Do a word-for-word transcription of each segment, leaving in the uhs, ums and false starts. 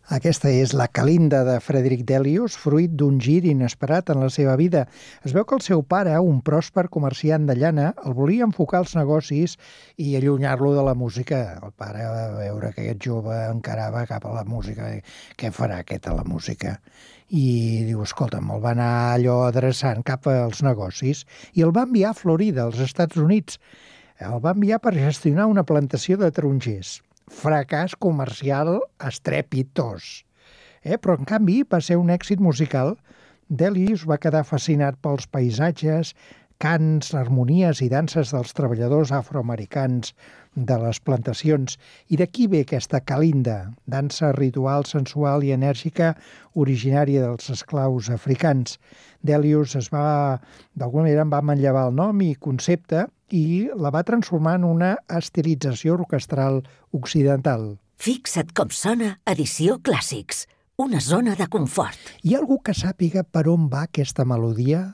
Aquesta és la Calinda de Frederic Delius, fruit d'un gir inesperat en la seva vida. Es veu que el seu pare, un pròsper comerciant de llana, el volia enfocar als negocis i allunyar-lo de la música. El pare va veure que aquest jove encarava cap a la música. Què farà aquest a la música? I diu, escolta'm, el va anar allò adreçant cap als negocis i el va enviar a Florida, als Estats Units. El va enviar per gestionar una plantació de tarongers. Fracàs comercial estrepitós. Eh? Però, en canvi, va ser un èxit musical. Delius va quedar fascinat pels paisatges, cants, harmonies i danses dels treballadors afroamericans de les plantacions. I d'aquí ve aquesta Calinda, dansa ritual, sensual i enèrgica originària dels esclaus africans. Delius es va, d'alguna manera, en va manllevar el nom i concepte i la va transformar en una estilització orquestral occidental. Fixa't com sona Edició Clàssics, una zona de confort. Hi ha algú que sàpiga per on va aquesta melodia?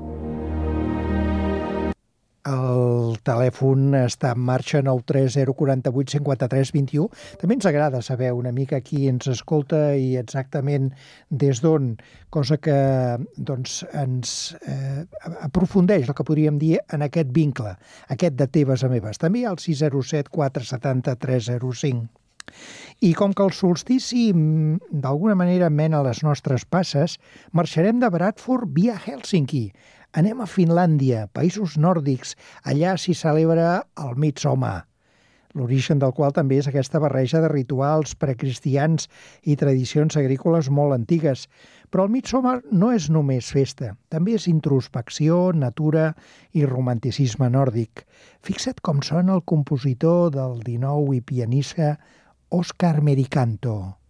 El telèfon està en marxa, nou tres zero quatre vuit cinc tres dos u. També ens agrada saber una mica qui ens escolta i exactament des d'on, cosa que doncs, ens eh, aprofundeix el que podríem dir en aquest vincle, aquest de teves a meves. També al sis zero set quatre set zero tres zero cinc. I com que el solstici d'alguna manera mena les nostres passes, marxarem de Bradford via Hèlsinki. Anem a Finlàndia, països nòrdics. Allà s'hi celebra el Midsommar, l'origen del qual també és aquesta barreja de rituals precristians i tradicions agrícoles molt antigues. Però el Midsommar no és només festa, també és introspecció, natura i romanticisme nòrdic. Fixa't com sona el compositor del dinou i pianista Oscar Mericanto.